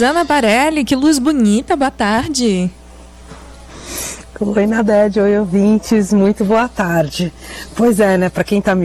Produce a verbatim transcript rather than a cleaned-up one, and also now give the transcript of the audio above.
Rosana Barelli, que luz bonita, boa tarde. Oi, Nadede, oi, ouvintes, muito boa tarde. Pois é, né, para quem tá me